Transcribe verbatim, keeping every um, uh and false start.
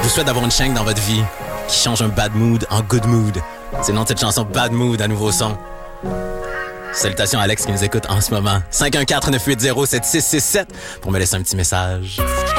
souhaite d'avoir une chaîne dans votre vie qui change un bad mood en good mood. C'est le nom de cette chanson Bad Mood à nouveau son. Salutations à Alex qui nous écoute en ce moment. cinq un quatre neuf huit zéro sept six six sept pour me laisser un petit message.